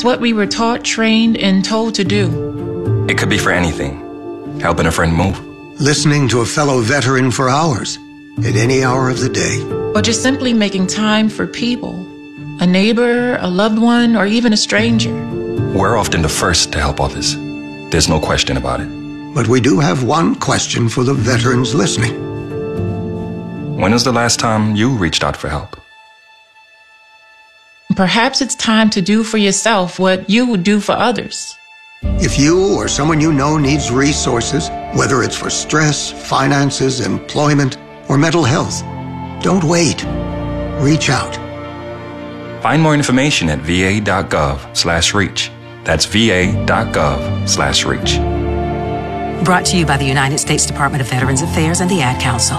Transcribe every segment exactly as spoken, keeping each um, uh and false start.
It's what we were taught, trained, and told to do. It could be for anything. Helping a friend move. Listening to a fellow veteran for hours, at any hour of the day. Or just simply making time for people. A neighbor, a loved one, or even a stranger. We're often the first to help others. There's no question about it. But we do have one question for the veterans listening. When was the last time you reached out for help? Perhaps it's time to do for yourself what you would do for others. If you or someone you know needs resources, whether it's for stress, finances, employment, or mental health, don't wait. Reach out. Find more information at va.gov slash reach. That's va.gov slash reach. Brought to you by the United States Department of Veterans Affairs and the Ad Council.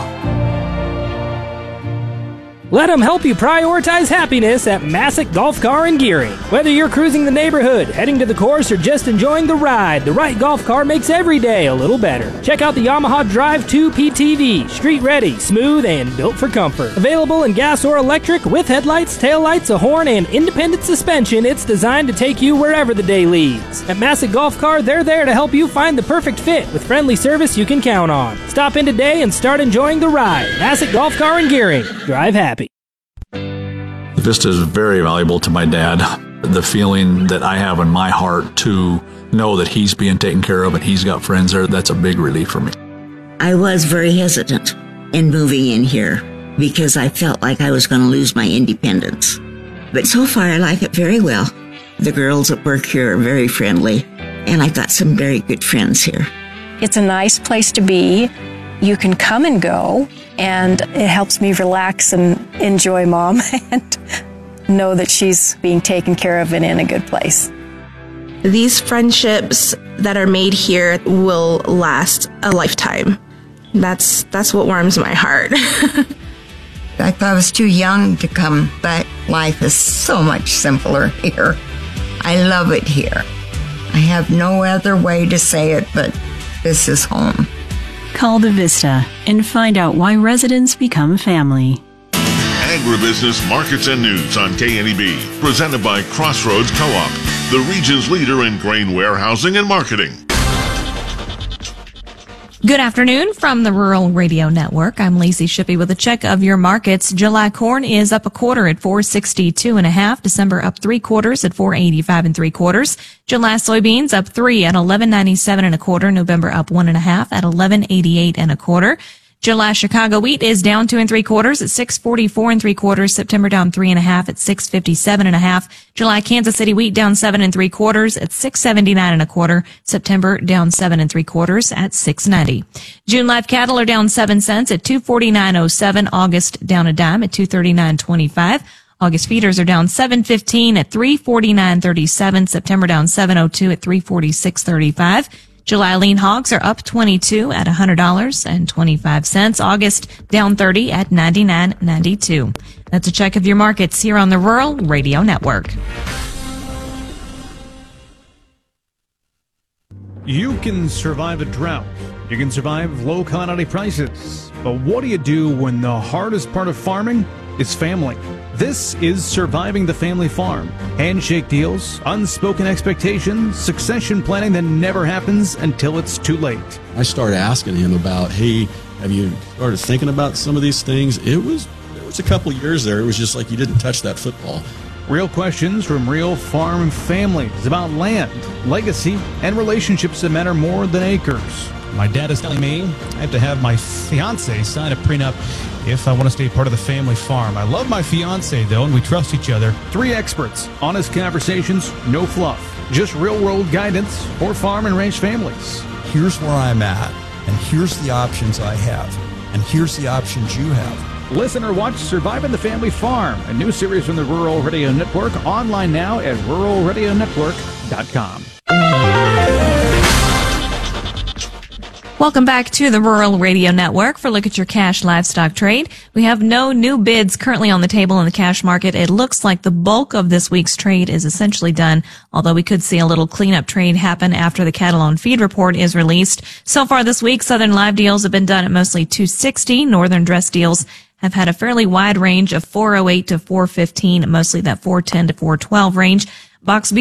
Let them help you prioritize happiness at Massick Golf Car and Gearing. Whether you're cruising the neighborhood, heading to the course, or just enjoying the ride, the right golf car makes every day a little better. Check out the Yamaha Drive two P T V. Street ready, smooth, and built for comfort. Available in gas or electric with headlights, taillights, a horn, and independent suspension, it's designed to take you wherever the day leads. At Massick Golf Car, they're there to help you find the perfect fit with friendly service you can count on. Stop in today and start enjoying the ride. Massick Golf Car and Gearing. Drive happy. Vista is very valuable to my dad. The feeling that I have in my heart to know that he's being taken care of and he's got friends there, that's a big relief for me. I was very hesitant in moving in here because I felt like I was going to lose my independence. But so far, I like it very well. The girls at work here are very friendly, and I've got some very good friends here. It's a nice place to be. You can come and go, and it helps me relax and enjoy Mom and know that she's being taken care of and in a good place. These friendships that are made here will last a lifetime. That's that's what warms my heart. I thought I was too young to come, but life is so much simpler here. I love it here. I have no other way to say it, but this is home. Call the Vista and find out why residents become family. Agribusiness Markets and News on K N E B, presented by Crossroads Co-op, the region's leader in grain warehousing and marketing. Good afternoon from the Rural Radio Network. I'm Lacey Shippey with a check of your markets. July corn is up a quarter at four sixty-two and a half. December up three quarters at four eighty-five and three quarters. July soybeans up three at eleven ninety-seven and a quarter. November up one and a half at eleven eighty-eight and a quarter. July Chicago wheat is down two and three quarters at six forty-four and three quarters. September down three and a half at six fifty-seven and a half. July Kansas City wheat down seven and three quarters at six seventy-nine and a quarter. September down seven and three quarters at six ninety. June live cattle are down seven cents at two forty-nine oh seven. August down a dime at two thirty-nine twenty-five. August feeders are down seven fifteen at three forty-nine thirty-seven. September down seven oh two at three forty-six thirty-five. July lean hogs are up twenty-two at one hundred dollars and twenty-five cents. August down thirty at ninety-nine ninety-two. That's a check of your markets here on the Rural Radio Network. You can survive a drought. You can survive low commodity prices. But what do you do when the hardest part of farming is family? This is Surviving the Family Farm. Handshake deals, unspoken expectations, succession planning that never happens until it's too late. I started asking him about, hey, have you started thinking about some of these things? It was, there was a couple of years there. It was just like you didn't touch that football. Real questions from real farm families about land, legacy, and relationships that matter more than acres. My dad is telling me I have to have my fiance sign a prenup if I want to stay part of the family farm. I love my fiance, though, and we trust each other. Three experts, honest conversations, no fluff, just real-world guidance for farm and ranch families. Here's where I'm at, and here's the options I have, and here's the options you have. Listen or watch Surviving the Family Farm, a new series from the Rural Radio Network, online now at rural radio network dot com. Welcome back to the Rural Radio Network for Look at Your Cash Livestock Trade. We have no new bids currently on the table in the cash market. It looks like the bulk of this week's trade is essentially done, although we could see a little cleanup trade happen after the cattle on feed report is released. So far this week, Southern live deals have been done at mostly two sixty. Northern dress deals have had a fairly wide range of four oh eight to four fifteen, mostly that four ten to four twelve range. Box